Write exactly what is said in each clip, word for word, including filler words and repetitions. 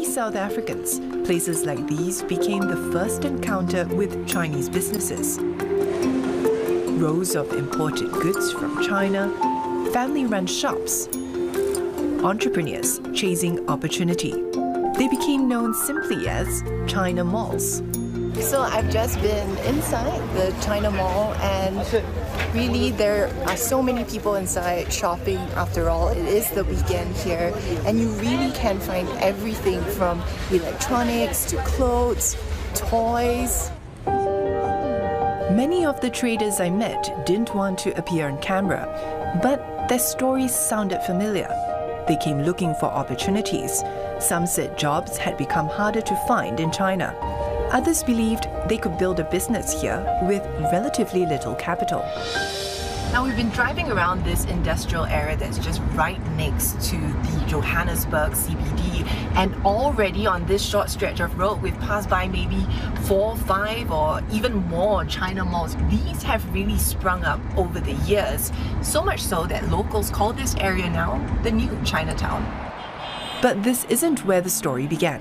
South Africans, places like these became the first encounter with Chinese businesses. Rows of imported goods from China, family-run shops, entrepreneurs chasing opportunity. They became known simply as China malls. So I've just been inside the China Mall, and really there are so many people inside shopping. After all, it is the weekend here, and you really can find everything from electronics to clothes, toys. Many of the traders I met didn't want to appear on camera, but their stories sounded familiar. They came looking for opportunities. Some said jobs had become harder to find in China. Others believed they could build a business here with relatively little capital. Now, we've been driving around this industrial area that's just right next to the Johannesburg C B D, and already on this short stretch of road, we've passed by maybe four, five, or even more China malls. These have really sprung up over the years, so much so that locals call this area now the new Chinatown. But this isn't where the story began.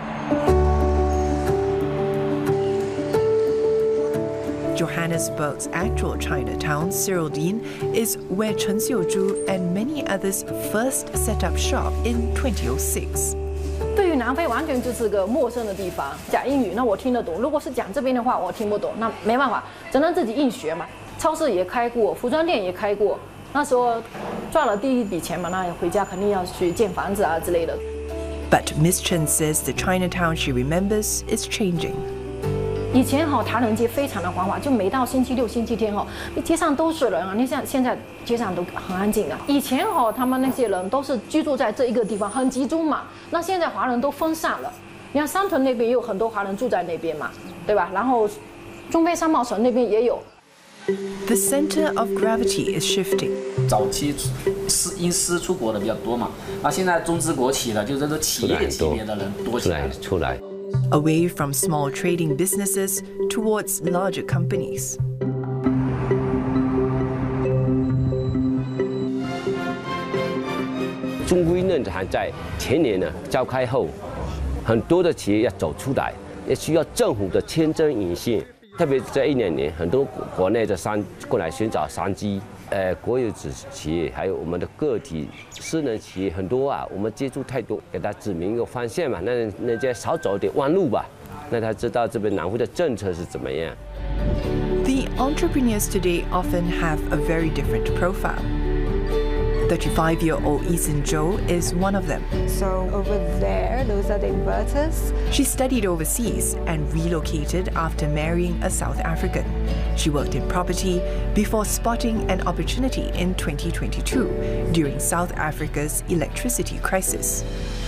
Johannesburg's actual Chinatown, Cyrildene, is where Chen Xiuzhu and many others first set up shop in twenty oh six. 对于南非完全就是个陌生的地方，讲英语那我听得懂，如果是讲这边的话我听不懂，那没办法，只能自己硬学嘛。超市也开过，服装店也开过，那时候赚了第一笔钱嘛，那回家肯定要去建房子啊之类的。 But Miss Chen says the Chinatown she remembers is changing. 以前哈唐人街非常的繁华，就每到星期六、星期天哈，街上都是人啊。你像现在街上都很安静的。以前哈他们那些人都是居住在这一个地方，很集中嘛。那现在华人都分散了。你看三屯那边也有很多华人住在那边嘛，对吧？然后中非商贸城那边也有。 The center of gravity is shifting. 早期私因私出国的比较多嘛，啊，现在中资国企的，就是这企业级别的人多起来， 出来。 Away from small trading businesses towards larger companies. 中规论坛在前年呢召开后，很多的企业要走出来，也需要政府的签证引信。特别这一两年，很多国内的商过来寻找商机。 呃，国有子企业还有我们的个体私人企业很多啊，我们接触太多，给他指明一个方向嘛，那人家少走点弯路吧，那他知道这边南非的政策是怎么样。 The entrepreneurs today often have a very different profile. thirty-five-year-old Eason Zhou is one of them. So over there, those are the inverters. She studied overseas and relocated after marrying a South African. She worked in property before spotting an opportunity in twenty twenty-two during South Africa's electricity crisis.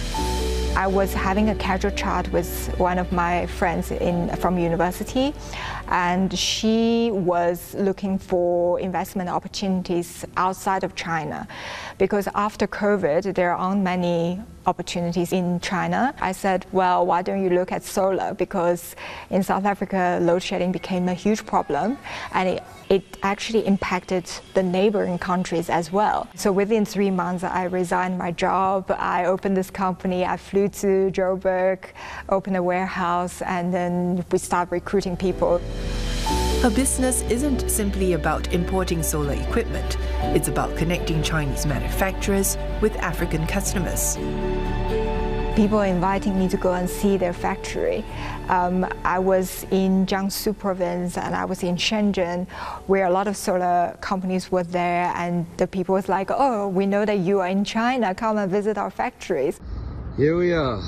I was having a casual chat with one of my friends in, from university, and she was looking for investment opportunities outside of China, because after COVID, there aren't many opportunities in China. I said, well, why don't you look at solar? Because in South Africa, load shedding became a huge problem, and it, it actually impacted the neighboring countries as well. So within three months, I resigned my job. I opened this company. I flew to Joburg, opened a warehouse, and then we started recruiting people. Her business isn't simply about importing solar equipment. It's about connecting Chinese manufacturers with African customers. People are inviting me to go and see their factory. Um, I was in Jiangsu province and I was in Shenzhen, where a lot of solar companies were there, and the people was like, oh, we know that you are in China, come and visit our factories. Here we are.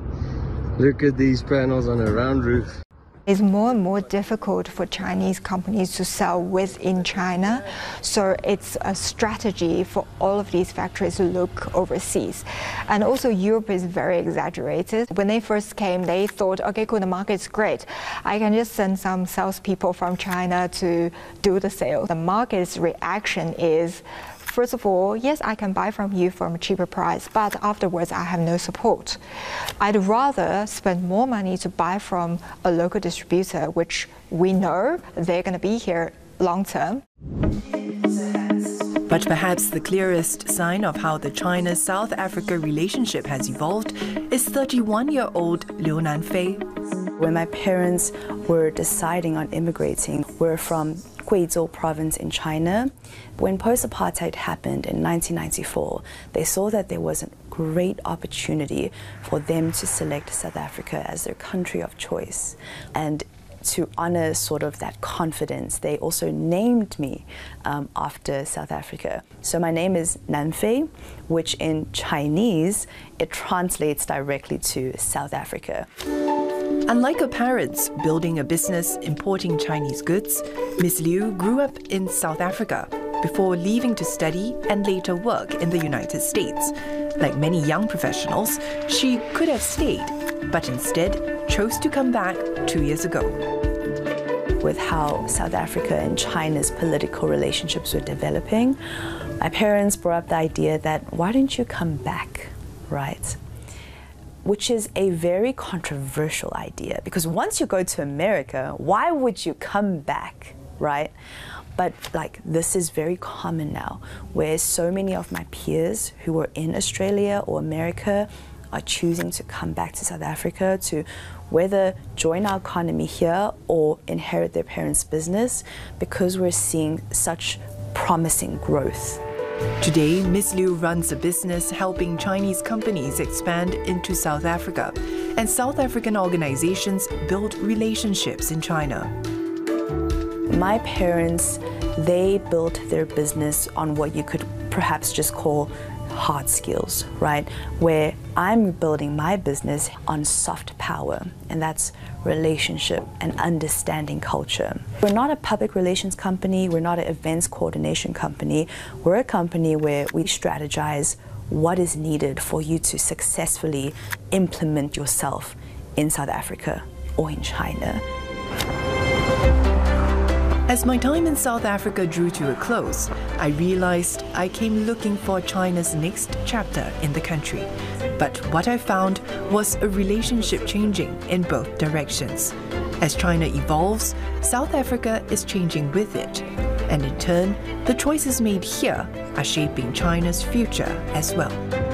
Look at these panels on a round roof. It's more and more difficult for Chinese companies to sell within China, so it's a strategy for all of these factories to look overseas. And also Europe is very exaggerated. When they first came, they thought, okay, cool, the market's great. I can just send some salespeople from China to do the sale. The market's reaction is, first of all, yes, I can buy from you for a cheaper price, but afterwards I have no support. I'd rather spend more money to buy from a local distributor, which we know they're going to be here long term. But perhaps the clearest sign of how the China-South Africa relationship has evolved is thirty-one-year-old Liu Nanfei. When my parents were deciding on immigrating, we're from Guizhou province in China. When post-apartheid happened in nineteen ninety-four, they saw that there was a great opportunity for them to select South Africa as their country of choice. And to honor sort of that confidence, they also named me um, after South Africa. So my name is Nanfei, which in Chinese, it translates directly to South Africa. Unlike her parents building a business importing Chinese goods, Miss Liu grew up in South Africa before leaving to study and later work in the United States. Like many young professionals, she could have stayed, but instead chose to come back two years ago. With how South Africa and China's political relationships were developing, my parents brought up the idea that why don't you come back, right? Which is a very controversial idea, because once you go to America, why would you come back, right? But like this is very common now, where so many of my peers who were in Australia or America are choosing to come back to South Africa to whether join our economy here or inherit their parents' business, because we're seeing such promising growth. Today, Miss Liu runs a business helping Chinese companies expand into South Africa, and South African organizations build relationships in China. My parents, they built their business on what you could perhaps just call hard skills, right? Where I'm building my business on soft power, and that's relationship and understanding culture. We're not a public relations company, we're not an events coordination company. We're a company where we strategize what is needed for you to successfully implement yourself in South Africa or in China. As my time in South Africa drew to a close, I realized I came looking for China's next chapter in the country. But what I found was a relationship changing in both directions. As China evolves, South Africa is changing with it. And in turn, the choices made here are shaping China's future as well.